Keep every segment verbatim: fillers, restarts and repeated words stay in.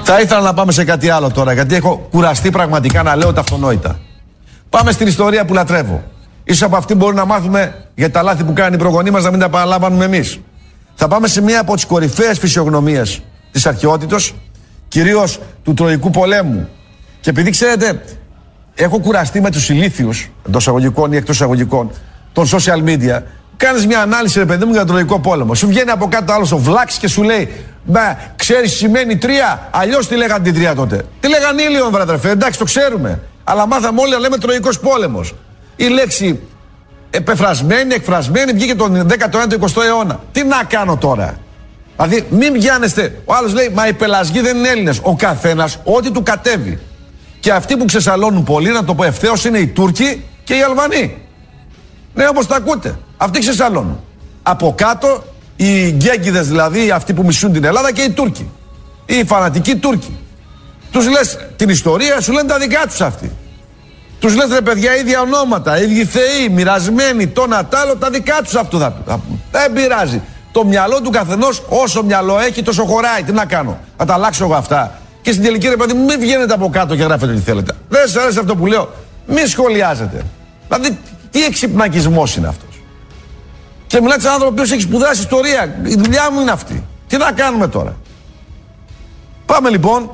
Θα ήθελα να πάμε σε κάτι άλλο τώρα, γιατί έχω κουραστεί πραγματικά να λέω τα αυτονόητα. Πάμε στην ιστορία που λατρεύω. Ίσως από αυτή μπορούμε να μάθουμε για τα λάθη που κάνει οι προγονείς μας, να μην τα επαναλαμβάνουμε εμείς. Θα πάμε σε μία από τις κορυφαίες φυσιογνωμίες της αρχαιότητος, κυρίως του Τροϊκού πολέμου. Και επειδή ξέρετε, έχω κουραστεί με τους ηλίθιους, εντός εισαγωγικών ή εκτός εισαγωγικών, των social media. Κάνεις μια ανάλυση, ρε παιδί μου, για τον Τροϊκό πόλεμο. Σου βγαίνει από κάτω άλλος ο Βλάξ και σου λέει: Μπα, ξέρεις σημαίνει τρία. Αλλιώς τι λέγανε την τρία τότε. Τι λέγανε ήλιον, βραδερφέ. Εντάξει, το ξέρουμε. Αλλά μάθαμε όλοι να λέμε Τροϊκός πόλεμος. Η λέξη επεφρασμένη, εκφρασμένη βγήκε τον δέκατο ένατο εικοστό αιώνα. Τι να κάνω τώρα. Δηλαδή, μην πιάνεστε. Ο άλλος λέει: Μα οι πελασγοί δεν είναι Έλληνες. Ο καθένας ό,τι του κατέβει. Και αυτοί που ξεσαλώνουν πολύ, να το πω ευθέως, είναι οι Τούρκοι και οι Αλβανοί. Ναι, όπως τα ακούτε. Αυτοί ξεσαλώνουν. Από κάτω, οι γκέγκιδες δηλαδή, αυτοί που μισούν την Ελλάδα, και οι Τούρκοι. Οι φανατικοί Τούρκοι. Τους λες την ιστορία, σου λένε τα δικά τους αυτοί. Τους λες, ρε παιδιά, ίδια ονόματα, ίδιοι θεοί, μοιρασμένοι, το να τ' άλλο, τα δικά τους αυτό θα πει. Δεν πειράζει. Το μυαλό του καθενός, όσο μυαλό έχει, τόσο χωράει. Τι να κάνω, θα τα αλλάξω εγώ αυτά. Και στην τελική, ρε παιδί μου, μην βγαίνετε από κάτω και γράφετε τι θέλετε. Δεν σας αρέσει αυτό που λέω, μην σχολιάζετε. Δηλαδή, τι εξυπνακισμός είναι αυτός. Και μιλάτε σε άνθρωπο που έχει σπουδάσει ιστορία. Η δουλειά μου είναι αυτή. Τι να κάνουμε τώρα. Πάμε λοιπόν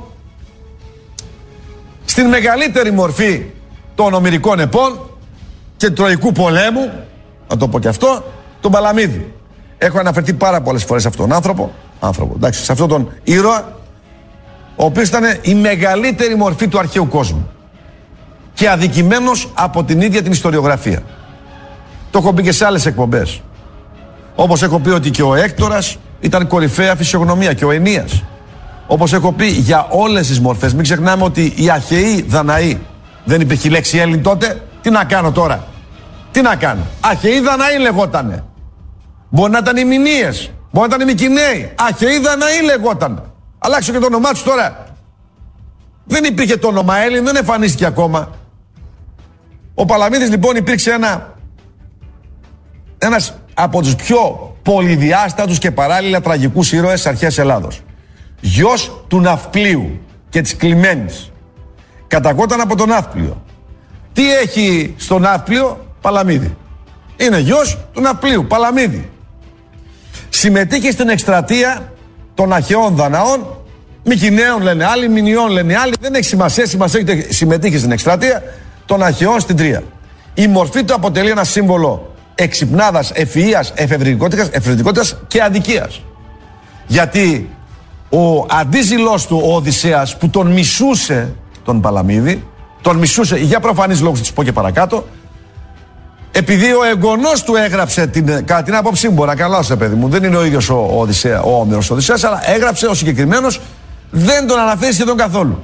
στην μεγαλύτερη μορφή των ομηρικών επών και του Τροϊκού πολέμου, να το πω και αυτό, τον Παλαμίδη. Έχω αναφερθεί πάρα πολλές φορές σε αυτόν τον άνθρωπο, άνθρωπο εντάξει, σε αυτόν τον ήρωα, ο οποίος ήταν η μεγαλύτερη μορφή του αρχαίου κόσμου και αδικημένος από την ίδια την ιστοριογραφία. Το έχω πει και σε άλλες εκπομπές. Όπως έχω πει ότι και ο Έκτορας ήταν κορυφαία φυσιογνωμία και ο Ενίας. Όπως έχω πει για όλες τις μορφές. Μην ξεχνάμε ότι οι αρχαίοι Δαναοί, δεν υπήρχε η λέξη Έλλην τότε. Τι να κάνω τώρα. Τι να κάνω. Αρχαίοι Δαναοί λεγότανε. Μπορεί να ήταν οι Μηνύες. Μπορεί να ήταν οι Μικηναίοι. Αρχαίοι Δαναοί λεγότανε. Αλλάξω και το όνομά τους τώρα. Δεν υπήρχε το όνομα Έλλην, δεν εμφανίστηκε ακόμα. Ο Παλαμίδης λοιπόν υπήρξε ένα ένας από τους πιο πολυδιάστατους και παράλληλα τραγικούς ήρωες της αρχαίας Ελλάδος. Γιος του Ναυπλίου και της Κλιμένης. Καταγόταν από τον Ναύπλιο. Τι έχει στο Ναύπλιο? Παλαμίδη. Είναι γιος του Ναυπλίου, Παλαμίδη. Συμμετείχε στην εκστρατεία των αρχαίων Δαναών, Μικηναίων λένε άλλοι, Μηνιών λένε άλλοι, δεν έχει σημασία, σημασία συμμετείχε στην εκστρατεία των αρχαίων στην Τρία. Η μορφή του αποτελεί ένα σύμβολο εξυπνάδας, ευφυΐας, εφευρετικότητας, εφευρετικότητας και αδικίας. Γιατί ο αντίζηλος του, ο Οδυσσέας, που τον μισούσε τον Παλαμίδη, τον μισούσε για προφανείς λόγους, θα τους πω και παρακάτω, επειδή ο εγγονός του έγραψε, την, κατά την άποψή μου, μπορεί να κάνω λάθος, παιδί μου, δεν είναι ο ίδιος ο, Οδυσσέα, ο Όμηρος ο Οδυσσέας, αλλά έγραψε ο συγκεκριμένος, δεν τον αναφέρει σχεδόν καθόλου.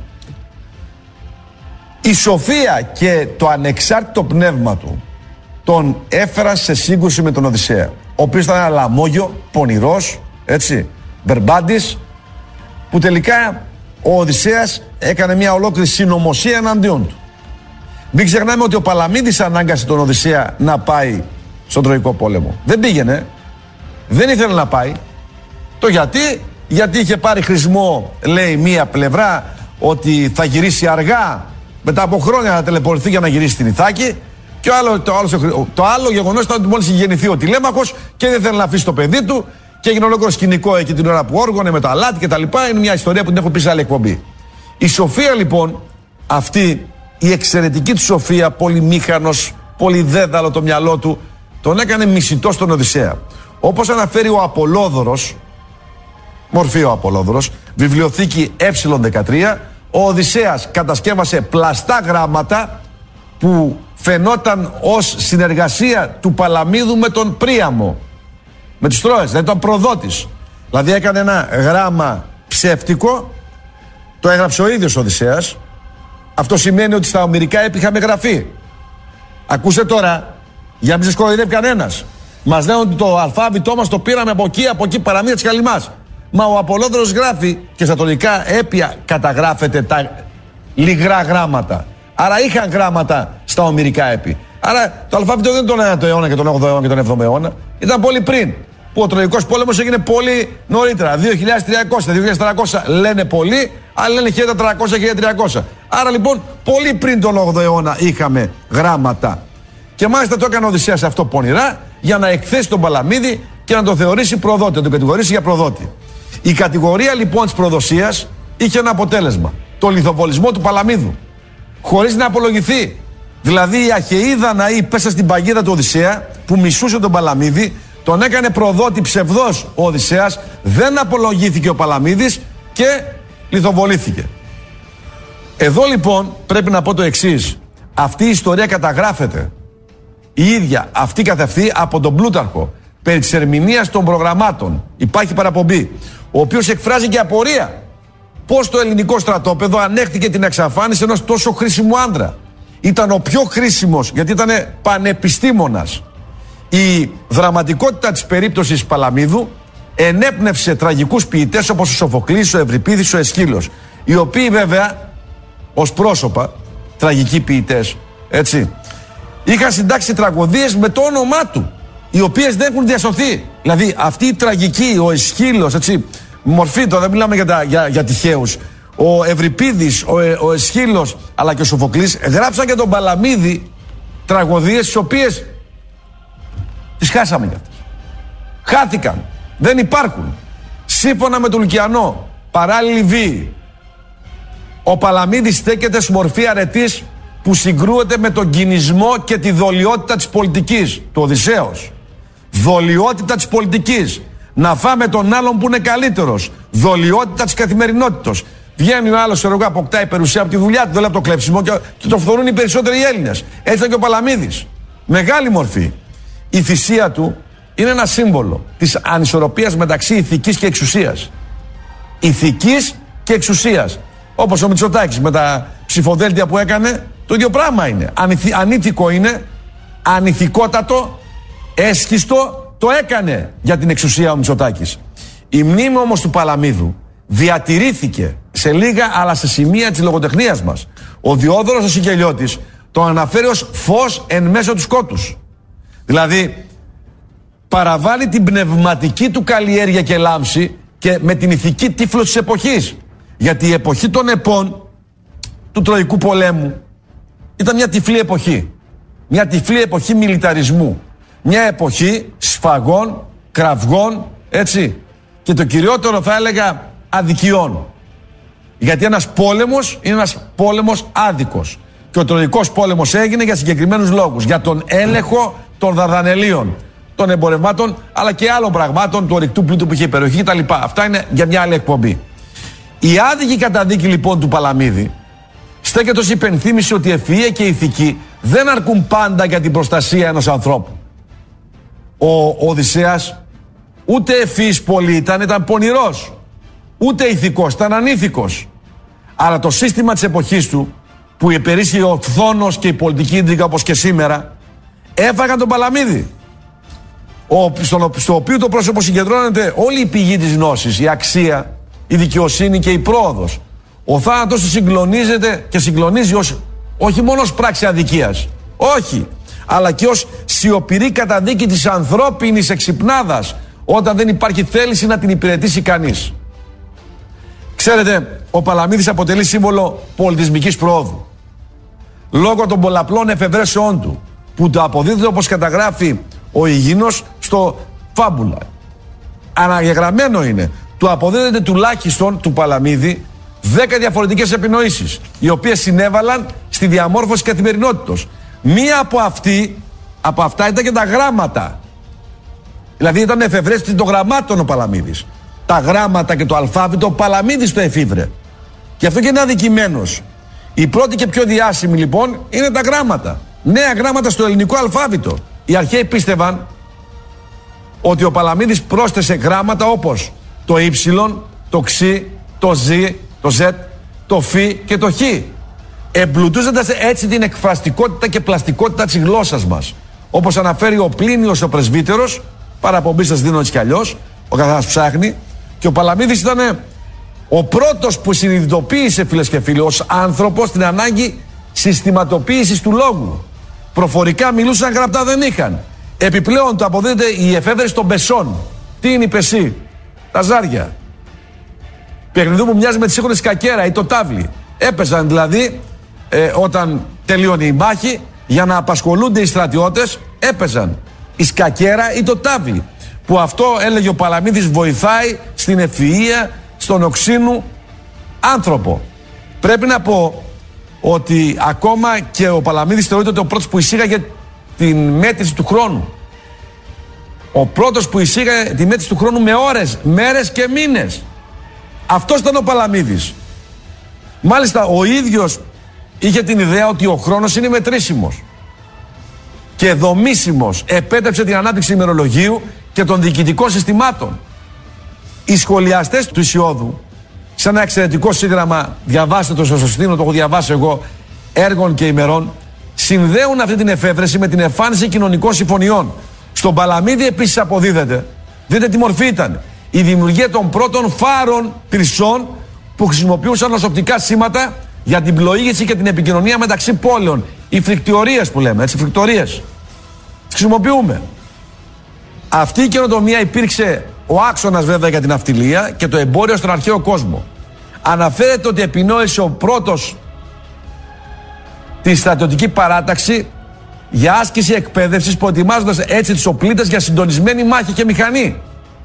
Η σοφία και το ανεξάρτητο πνεύμα του τον έφεραν σε σύγκρουση με τον Οδυσσέα, ο οποίος ήταν ένα λαμόγιο, πονηρός, έτσι, μπερμπάντης, που τελικά ο Οδυσσέας έκανε μια ολόκληρη συνωμοσία εναντίον του. Μην ξεχνάμε ότι ο Παλαμίδης ανάγκασε τον Οδυσσέα να πάει στον Τροϊκό πόλεμο. Δεν πήγαινε, δεν ήθελε να πάει. Το γιατί, γιατί είχε πάρει χρησμό, λέει, μία πλευρά, ότι θα γυρίσει αργά, μετά από χρόνια θα τελεπορηθεί για να γυρίσει στην Ιθάκη. Και άλλο, το, άλλο, το άλλο γεγονός ήταν ότι μόλις είχε γεννηθεί ο Τηλέμαχος και δεν θέλει να αφήσει το παιδί του και έγινε ολόκληρο σκηνικό εκεί την ώρα που όργωνε με το αλάτι και τα λοιπά. Είναι μια ιστορία που την έχω πει σε άλλη εκπομπή. Η σοφία λοιπόν, αυτή η εξαιρετική του σοφία, πολύ μήχανος, πολύ δέδαλο το μυαλό του, τον έκανε μισητό στον Οδυσσέα. Όπως αναφέρει ο Απολόδωρος, μορφή ο Απολόδωρος, βιβλιοθήκη ε δεκατρία, ο Οδυσσέας κατασκεύασε πλαστά γράμματα που φαινόταν ως συνεργασία του Παλαμίδου με τον Πρίαμο, με τους Τρώες, δηλαδή τον προδότης. Δηλαδή έκανε ένα γράμμα ψεύτικο, το έγραψε ο ίδιος ο Οδυσσέας. Αυτό σημαίνει ότι στα ομηρικά έπι είχαμε γραφεί. Ακούστε τώρα, για να μην σας κοροϊδεύει κανένας. Μας λένε ότι το αλφάβητό μας το πήραμε από εκεί, από εκεί, παραμύθια της Καλυμάς. Μα ο Απολόδωρος γράφει και στα τολικά έπια καταγράφεται τα λιγρά γράμματα. Άρα είχαν γράμματα στα ομηρικά έπι. Άρα το αλφάβητο δεν τον ένατο αιώνα και τον όγδοο αιώνα και τον έβδομο αιώνα. Ήταν πολύ πριν. Που ο Τροϊκός πόλεμος έγινε πολύ νωρίτερα. δύο χιλιάδες τριακόσια, δύο χιλιάδες τετρακόσια λένε πολλοί, άλλοι λένε χίλια τετρακόσια χίλια τριακόσια. Άρα λοιπόν, πολύ πριν τον όγδοο αιώνα είχαμε γράμματα. Και μάλιστα το έκανε ο Οδυσσέας αυτό πονηρά για να εκθέσει τον Παλαμίδη και να τον θεωρήσει προδότη, να τον κατηγορήσει για προδότη. Η κατηγορία λοιπόν της προδοσίας είχε ένα αποτέλεσμα. Το λιθοβολισμό του Παλαμίδου. Χωρίς να απολογηθεί. Δηλαδή η Αχαιή Δαναή πέσα στην παγίδα του Οδυσσέα που μισούσε τον Παλαμίδη, τον έκανε προδότη ψευδός ο Οδυσσέας, δεν απολογήθηκε ο Παλαμίδης και λιθοβολήθηκε. Εδώ λοιπόν πρέπει να πω το εξής. Αυτή η ιστορία καταγράφεται η ίδια αυτή καθ' αυτή από τον Πλούταρχο περί της ερμηνείας των προγραμμάτων. Υπάρχει παραπομπή, ο οποίος εκφράζει και απορία πως το ελληνικό στρατόπεδο ανέχτηκε την εξαφάνιση ενός τόσο χρήσιμου άντρα. Ήταν ο πιο χρήσιμος γιατί ήταν πανεπιστήμονας. Η δραματικότητα της περίπτωσης Παλαμίδου ενέπνευσε τραγικούς ποιητές όπως ο Σοφοκλής, ο Ευρυπίδης, ο Εσχύλος, οι οποίοι βέβαια ως πρόσωπα, τραγικοί ποιητές, έτσι, είχαν συντάξει τραγωδίες με το όνομά του, οι οποίες δεν έχουν διασωθεί. Δηλαδή αυτή η τραγική, ο Εσχύλος, έτσι, μορφή, τώρα δεν μιλάμε για, τα, για, για τυχαίους, ο Ευρυπίδης, ο, ο Εσχύλος αλλά και ο Σοφοκλής γράψαν για τον Παλαμίδη τραγωδίες τις οποίες τις χάσαμε κι αυτές. Χάθηκαν, δεν υπάρχουν. Σύμφωνα με τον Λουκιανό, παράλληλη βίη, ο Παλαμίδης στέκεται σε μορφή αρετής που συγκρούεται με τον κινησμό και τη δολιότητα της πολιτικής του Οδυσσέως. Δολιότητα της πολιτικής. Να φάμε τον άλλον που είναι καλύτερος. Δολιότητα της καθημερινότητας. Βγαίνει ο άλλος, εγώ, αποκτάει περιουσία από τη δουλειά του, δεν λέει από το κλέψιμο και, και το φθορούν οι περισσότεροι Έλληνες. Έτσι ήταν και ο Παλαμίδης. Μεγάλη μορφή. Η θυσία του είναι ένα σύμβολο της ανισορροπίας μεταξύ ηθικής και εξουσίας. Ηθικής και εξουσίας. Όπως ο Μητσοτάκης με τα ψηφοδέλτια που έκανε, το ίδιο πράγμα είναι. Ανηθι, ανήθικο είναι, ανηθικότατο, έσχιστο, το έκανε για την εξουσία ο Μητσοτάκης. Η μνήμη όμως του Παλαμίδου διατηρήθηκε σε λίγα αλλά σε σημεία της λογοτεχνίας μας. Ο Διόδωρος ο Σικελιώτης το αναφέρει ως φως εν μέσω του σκότους. Δηλαδή παραβάλλει την πνευματική του καλλιέργεια και λάμψη και με την ηθική τύφλωση της εποχής. Γιατί η εποχή των επών του Τροϊκού πολέμου ήταν μια τυφλή εποχή. Μια τυφλή εποχή μιλιταρισμού. Μια εποχή σφαγών, κραυγών, έτσι. Και το κυριότερο θα έλεγα αδικιών. Γιατί ένας πόλεμος είναι ένας πόλεμος άδικος. Και ο Τροϊκός πόλεμος έγινε για συγκεκριμένους λόγους. Για τον έλεγχο των Δαρδανελίων, των εμπορευμάτων, αλλά και άλλων πραγμάτων του ορυκτού πλούτου που είχε η περιοχή κτλ. Αυτά είναι για μια άλλη εκπομπή. Η άδικη καταδίκη λοιπόν του Παλαμίδη στέκεται ως υπενθύμηση ότι η ευφυΐα και η ηθική δεν αρκούν πάντα για την προστασία ενός ανθρώπου. Ο, ο Οδυσσέας ούτε ευφυής πολύ ήταν, ήταν πονηρός. Ούτε ηθικός, ήταν ανήθικος. Αλλά το σύστημα της εποχής του, που υπερίσχυε ο φθόνος και η πολιτική ίντρικα όπως και σήμερα, έφαγαν τον Παλαμίδη. Ο, στο, στο οποίο το πρόσωπο συγκεντρώνεται όλη η πηγή της γνώσης, η αξία, η δικαιοσύνη και η πρόοδος. Ο θάνατος του συγκλονίζεται και συγκλονίζει ως, όχι μόνο ως πράξη αδικίας, όχι, αλλά και ως σιωπηρή καταδίκη της ανθρώπινης εξυπνάδας, όταν δεν υπάρχει θέληση να την υπηρετήσει κανείς. Ξέρετε, ο Παλαμίδης αποτελεί σύμβολο πολιτισμικής πρόοδου. Λόγω των πολλαπλών εφευρέσεών του, που το αποδίδεται όπως καταγράφει ο Ιγίνος στο Φάμπουλα. Αναγεγραμμένο είναι. Του αποδίδεται τουλάχιστον του Παλαμίδη δέκα διαφορετικές επινοήσεις, οι οποίες συνέβαλαν στη διαμόρφωση καθημερινότητος. Μία από, αυτή, από αυτά ήταν και τα γράμματα. Δηλαδή ήταν εφευρέστη των γραμμάτων ο Παλαμίδης. Τα γράμματα και το αλφάβητο ο Παλαμίδης το εφήβρε. Και αυτό και είναι αδικημένος. Η πρώτη και πιο διάσημη λοιπόν είναι τα γράμματα. Νέα γράμματα στο ελληνικό αλφάβητο. Οι αρχαίοι πίστευαν ότι ο Παλαμίδης πρόσθεσε γράμματα όπως το Y, το X, το Z, το Z, το Φ και το Χ. Εμπλουτίζοντας έτσι την εκφραστικότητα και πλαστικότητα της γλώσσας μας. Όπως αναφέρει ο Πλίνιος ο Πρεσβύτερος, παραπομπή σας δίνω έτσι κι αλλιώς, ο καθένας ψάχνει, και ο Παλαμίδης ήταν ο πρώτος που συνειδητοποίησε, φίλες και φίλοι, ως άνθρωπος την ανάγκη συστηματοποίησης του λόγου. Προφορικά μιλούσαν, γραπτά δεν είχαν. Επιπλέον το αποδίδεται η εφεύρεση των πεσών. Τι είναι η πεσή? Τα ζάρια. Π Παιχνιδού που μοιάζει με τη σύγχρονη Σκακέρα ή το τάβλι. Έπαιζαν δηλαδή ε, όταν τελείωνε η μάχη, για να απασχολούνται οι στρατιώτες, έπαιζαν η Σκακέρα ή το τάβλι. Που αυτό, έλεγε ο Παλαμίδης, βοηθάει στην ευφυΐα, στον οξύνου άνθρωπο. Πρέπει να πω ότι ακόμα και ο Παλαμίδης θεωρείται ότι ο πρώτος που εισήγαγε την μέτρηση του χρόνου. Ο πρώτος που εισήγαγε τη μέτρηση του χρόνου με ώρες, μέρες και μήνες. Αυτός ήταν ο Παλαμίδης. Μάλιστα ο ίδιος είχε την ιδέα ότι ο χρόνος είναι μετρήσιμος και δομήσιμος. Επέτρεψε την ανάπτυξη ημερολογίου και των διοικητικών συστημάτων. Οι σχολιαστές του Ισιώδου, σε ένα εξαιρετικό σύγγραμμα, διαβάστε το στο Σωστίνο, το έχω διαβάσει εγώ, έργων και ημερών, συνδέουν αυτή την εφεύρεση με την εμφάνιση κοινωνικών συμφωνιών. Στον Παλαμίδη επίσης αποδίδεται, δείτε τι μορφή ήταν, η δημιουργία των πρώτων φάρων πυρσών που χρησιμοποιούσαν ως οπτικά σήματα για την πλοήγηση και την επικοινωνία μεταξύ πόλεων. Οι φρικτιορίες που λέμε, έτσι, φρικτορίες. Τις χρησιμοποιούμε. Αυτή η καινοτομία υπήρξε ο άξονας βέβαια για την ναυτιλία και το εμπόριο στον αρχαίο κόσμο. Αναφέρεται ότι επινόησε ο πρώτος τη στρατιωτική παράταξη για άσκηση εκπαίδευσης, προετοιμάζοντας έτσι τους οπλίτες για συντονισμένη μάχη και μηχανή.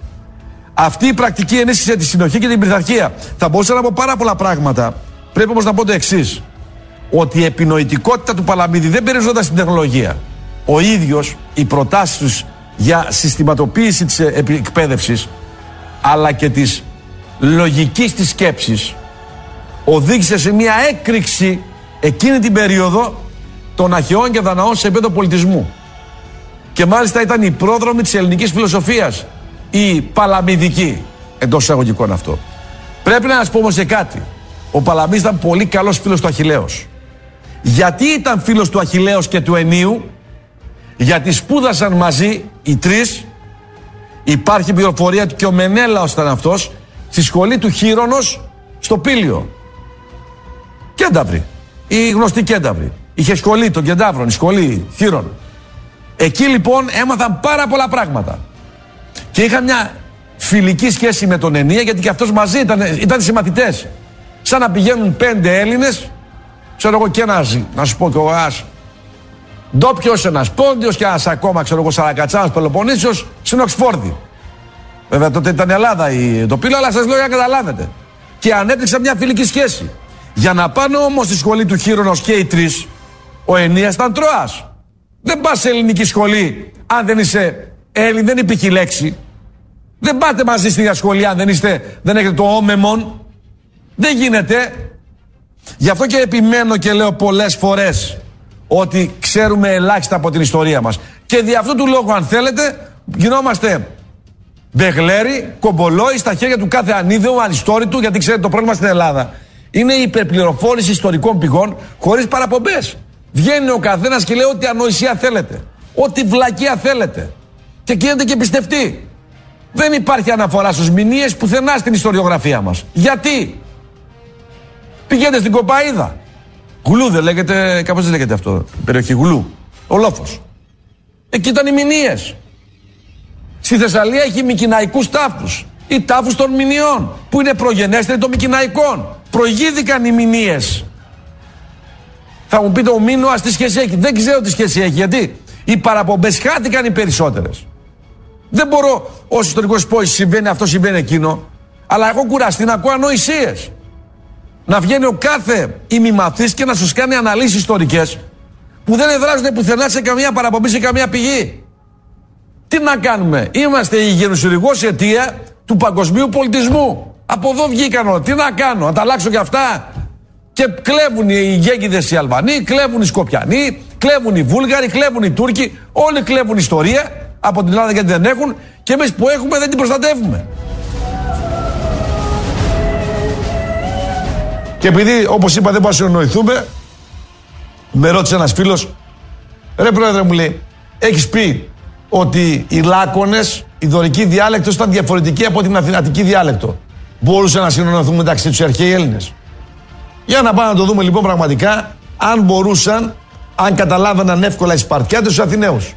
Αυτή η πρακτική ενίσχυσε τη συνοχή και την πειθαρχία. Θα μπορούσα να πω πάρα πολλά πράγματα. Πρέπει όμως να πω το εξής: ότι η επινοητικότητα του Παλαμίδη δεν περιοριζόταν στην τεχνολογία. Ο ίδιος, οι προτάσεις τους για συστηματοποίηση της εκπαίδευσης, αλλά και της λογικής της σκέψης, οδήγησε σε μια έκρηξη εκείνη την περίοδο των αρχαιών και δαναών σε επίπεδο πολιτισμού. Και μάλιστα ήταν η πρόδρομη της ελληνικής φιλοσοφίας, η παλαμιδική, εντός εισαγωγικών αυτό. Πρέπει να σας πω όμως και κάτι. Ο Παλαμίδης ήταν πολύ καλός φίλος του Αχιλλέως. Γιατί ήταν φίλος του Αχιλλέως και του Ενίου? Γιατί σπούδασαν μαζί οι τρεις. Υπάρχει πληροφορία ότι και ο Μενέλαος ήταν αυτός, στη σχολή του Χείρονος στο Πήλιο. Κένταυρη, η γνωστή Κένταυρη. Είχε σχολή των Κεντάβρων, η σχολή Χείρων. Εκεί λοιπόν έμαθαν πάρα πολλά πράγματα. Και είχαν μια φιλική σχέση με τον Ενία, γιατί και αυτός μαζί ήταν, ήταν συμμαθητές. Σαν να πηγαίνουν πέντε Έλληνες, ξέρω εγώ, και ένας, να σου πω και εγώ, ένας ντόπιος, ένας πόντιος και ένας ακόμα, ξέρω εγώ, Σαρακατσάνος Πελοποννήσιος στην Οξφόρδη. Βέβαια τότε ήταν Ελλάδα η, το Πήλο, αλλά σας λέω για να καταλάβετε. Και ανέπτυξαν μια φιλική σχέση. Για να πάνε όμως στη σχολή του Χείρονος και οι τρεις, ο Ενίας ήταν Τρώας. Δεν πας σε ελληνική σχολή αν δεν είσαι Έλλην, δεν υπήρχε λέξη. Δεν πάτε μαζί στην ίδια σχολή αν δεν, είστε, δεν έχετε το όμεμον. Δεν γίνεται. Γι' αυτό και επιμένω και λέω πολλές φορές ότι ξέρουμε ελάχιστα από την ιστορία μας. Και δι' αυτού του λόγου, αν θέλετε, γινόμαστε μπεγλέροι, κομπολόοι στα χέρια του κάθε ανίδεου, ανιστόρητου, γιατί ξέρετε το πρόβλημα στην Ελλάδα είναι η υπερπληροφόρηση ιστορικών πηγών χωρίς παραπομπές. Βγαίνει ο καθένας και λέει ό,τι ανοησία θέλετε, ό,τι βλακεία θέλετε, και γίνεται και πιστευτεί. Δεν υπάρχει αναφορά στους μηνύες πουθενά στην ιστοριογραφία μας. Γιατί? Πηγαίνετε στην Κοπαΐδα. Γουλού δεν λέγεται, κάπως δεν λέγεται αυτό, η περιοχή Γουλού, ο Λόφος. Εκεί ήταν οι μηνύες. Στη Θεσσαλία έχει μικηναϊκούς τάφους, οι τάφους των μηνιών, που είναι προγενέστεροι των μικηναϊκών. Προηγήθηκαν οι μηνύες. Θα μου πείτε ο Μίνωας τι σχέση έχει? Δεν ξέρω τι σχέση έχει, γιατί οι παραπομπές χάθηκαν οι περισσότερες. Δεν μπορώ ως ιστορικός πω συμβαίνει αυτό, συμβαίνει εκείνο, αλλά έχω κουραστεί να ακούω ανοησίες. Να βγαίνει ο κάθε ημιμαθής και να σας κάνει αναλύσεις ιστορικές που δεν εδράζονται πουθενά σε καμία παραπομπή, σε καμία πηγή. Τι να κάνουμε? Είμαστε η γενουσιουργός αιτία του παγκοσμίου πολιτισμού. Από εδώ βγήκαν όλα. Τι να κάνω? Να τα αλλάξω και αυτά? Και κλέβουν οι Γέγγιδες οι Αλβανοί, κλέβουν οι Σκοπιανοί, κλέβουν οι Βούλγαροι, κλέβουν οι Τούρκοι. Όλοι κλέβουν ιστορία από την Ελλάδα γιατί δεν έχουν, και εμείς που έχουμε δεν την προστατεύουμε. Και επειδή, όπως είπα, δεν μπορούμε να συνοηθούμε, με ρώτησε ένας φίλος, ρε πρόεδρε, μου λέει, έχεις πει ότι οι Λάκωνες, η δωρική διάλεκτος ήταν διαφορετική από την αθηνατική διάλεκτο. Μπορούσε να συνοηθούμε μεταξύ τους οι αρχαίοι Έλληνες? Για να πάμε να το δούμε λοιπόν πραγματικά, αν μπορούσαν, αν καταλάβαιναν εύκολα οι Σπαρτιάτες τους Αθηναίους.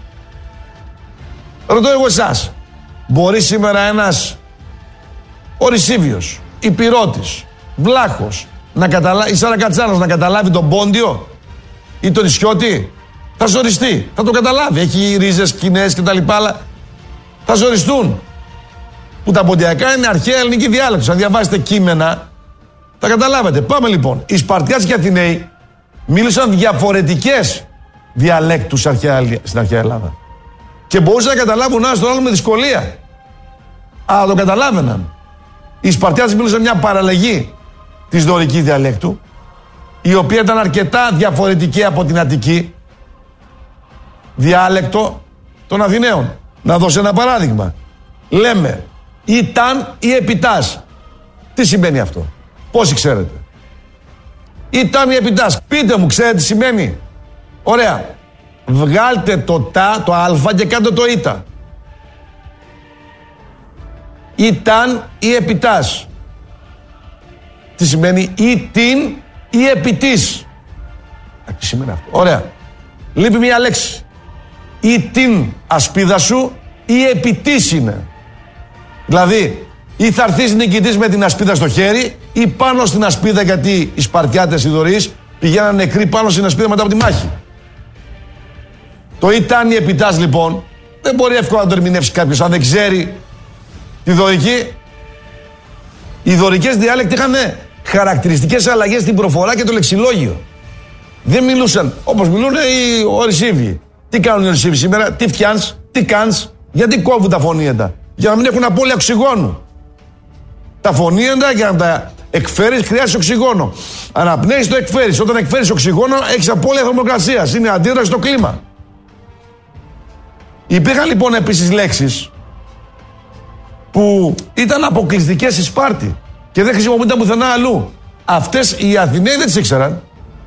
Ρωτώ εγώ εσάς, μπορεί σήμερα ένας ο Ρησίβιος Υπηρώτης, Βλάχος, να καταλα... η Σαρακατσάνος να καταλάβει τον Πόντιο ή τον Ισιώτη, θα ζοριστεί, θα το καταλάβει. Έχει ρίζες, κοινές κτλ. Θα ζοριστούν. Που τα ποντιακά είναι αρχαία ελληνική διάλεκτος. Αν διαβάσετε κείμενα, θα καταλάβετε. Πάμε λοιπόν. Οι Σπαρτιάτες και οι Αθηναίοι μίλησαν διαφορετικές διαλέκτους στην αρχαία Ελλάδα. Και μπορούσαν να καταλάβουν ένα τον άλλο με δυσκολία. Αλλά το καταλάβαιναν. Οι Σπαρτιάτες μίλησαν μια παραλλαγή της δωρικής διαλέκτου, η οποία ήταν αρκετά διαφορετική από την Αττική διάλεκτο των Αθηναίων. Να δώσω ένα παράδειγμα. Λέμε ήταν ή επιτάς. Τι σημαίνει αυτό? Πόσοι ξέρετε? Ήταν ή επιτάς. Πείτε μου, ξέρετε τι σημαίνει? Ωραία. Βγάλτε το τα, το α και κάντε το ήτα. Ήταν ή επιτάς. Τι σημαίνει? Ή την ή επιτής. Τι σημαίνει αυτό? Ωραία. Λείπει μία λέξη. Ή την ασπίδα σου ή επιτής είναι. Δηλαδή, ή θα έρθεις νικητής με την ασπίδα στο χέρι ή πάνω στην ασπίδα, γιατί οι Σπαρτιάτες, οι δωρείς, πηγαίναν νεκροί πάνω στην ασπίδα μετά από τη μάχη. Το ήταν ή επιτάς λοιπόν δεν μπορεί εύκολα να το ερμηνεύσει κάποιος αν δεν ξέρει τη δωρική. Οι δωρικές διάλεκτοι είχαν χαρακτηριστικές αλλαγές στην προφορά και το λεξιλόγιο. Δεν μιλούσαν όπως μιλούν οι ορισίβοι. Τι κάνουν οι ορισίβοι σήμερα? Τι φτιάνεις, τι κάνεις? Γιατί κόβουν τα φωνήεντα? Για να μην έχουν απώλεια οξυγόνου. Τα φωνήεντα για να τα εκφέρεις χρειάζεται οξυγόνο. Αναπνέεις, το εκφέρεις. Όταν εκφέρεις οξυγόνο έχεις απώλεια θερμοκρασίας. Είναι αντίδραση στο κλίμα. Υπήρχαν λοιπόν επίσης λέξεις που ήταν αποκλειστικές στη Σπάρτη και δεν χρησιμοποιούνταν πουθενά αλλού. Αυτές οι Αθηναίοι δεν τις ήξεραν.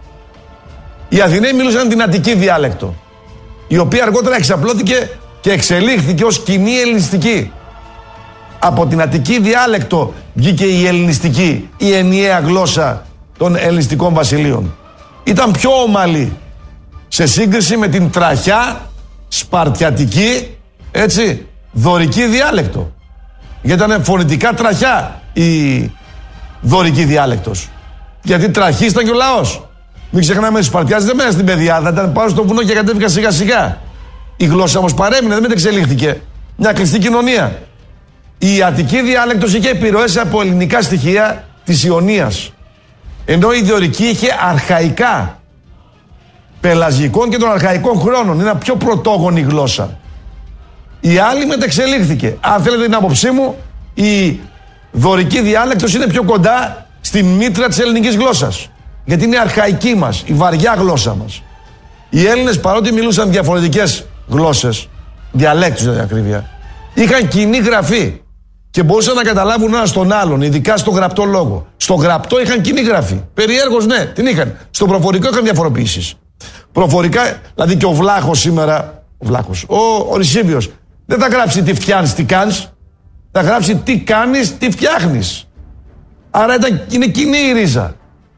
Οι Αθηναίοι μιλούσαν την Αττική διάλεκτο, η οποία αργότερα εξαπλώθηκε και εξελίχθηκε ως κοινή ελληνιστική. Από την Αττική διάλεκτο βγήκε η ελληνιστική, η ενιαία γλώσσα των ελληνιστικών βασιλείων. Ήταν πιο ομαλή σε σύγκριση με την τραχιά, σπαρτιατική, έτσι, δωρική διάλεκτο. Γιατί ήταν φωνητικά τραχιά η δωρική διάλεκτος. Γιατί τραχής ήταν και ο λαός. Μην ξεχνάμε, οι Σπαρτιάτες δεν μέναν στην πεδιάδα, ήταν πάνω στο βουνό και κατέβηκαν σιγά σιγά. Η γλώσσα όμως παρέμεινε, δεν μετεξελίχθηκε. Μια κλειστή κοινωνία. Η Αττική διάλεκτος είχε επιρροές από ελληνικά στοιχεία της Ιωνίας. Ενώ η δωρική είχε αρχαϊκά, πελαζικών και των αρχαϊκών χρόνων. Είναι πιο πρωτόγονη γλώσσα. Η άλλη μετεξελίχθηκε. Αν θέλετε την άποψή μου, η δωρική διάλεκτος είναι πιο κοντά στη μήτρα της ελληνικής γλώσσας. Γιατί είναι αρχαϊκή μας, η βαριά γλώσσα μας. Οι Έλληνες, παρότι μιλούσαν διαφορετικές γλώσσες, διαλέκτους για την ακρίβεια, είχαν κοινή γραφή και μπορούσαν να καταλάβουν ένας τον άλλον, ειδικά στο γραπτό λόγο. Στο γραπτό είχαν κοινή γραφή. Περιέργως, ναι, την είχαν. Στο προφορικό είχαν διαφοροποιήσεις. Προφορικά, δηλαδή και ο Βλάχος σήμερα, ο Βλάχος, ο, ο Ρησίβιος, δεν θα γράψει τι φτιάνεις, τι κάνεις. Θα γράψει τι κάνεις, τι φτιάχνεις. Άρα ήταν, είναι κοινή η ρίζα.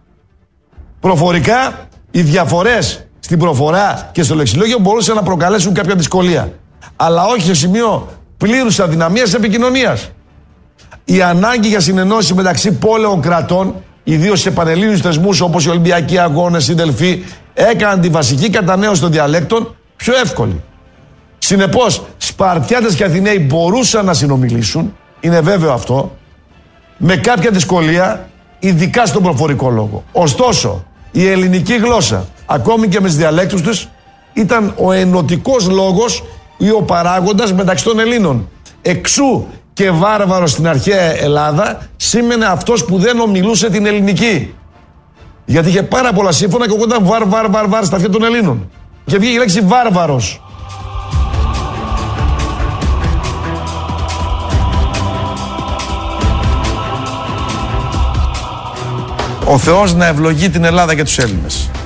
Προφορικά, οι διαφορές στην προφορά και στο λεξιλόγιο μπορούσαν να προκαλέσουν κάποια δυσκολία. Αλλά όχι σε σημείο πλήρους αδυναμίας επικοινωνίας. Η ανάγκη για συνεννόηση μεταξύ πόλεων κρατών, ιδίως σε πανελλήνιους θεσμούς όπως οι Ολυμπιακοί Αγώνες, οι Δελφοί, έκαναν τη βασική κατανέωση των διαλέκτων πιο εύκολη. Συνεπώς, Σπαρτιάτες και Αθηναίοι μπορούσαν να συνομιλήσουν, είναι βέβαιο αυτό, με κάποια δυσκολία, ειδικά στον προφορικό λόγο. Ωστόσο, η ελληνική γλώσσα, ακόμη και με τις διαλέκτους τους, ήταν ο ενωτικός λόγος ή ο παράγοντας μεταξύ των Ελλήνων. Εξού και βάρβαρος στην αρχαία Ελλάδα σήμαινε αυτός που δεν ομιλούσε την ελληνική. Γιατί είχε πάρα πολλά σύμφωνα και ακούγονταν βαρ βαρ βαρ βαρ στα αυτιά των Ελλήνων. Και βγήκε η λέξη βάρβαρος. Ο Θεός να ευλογεί την Ελλάδα και τους Έλληνες.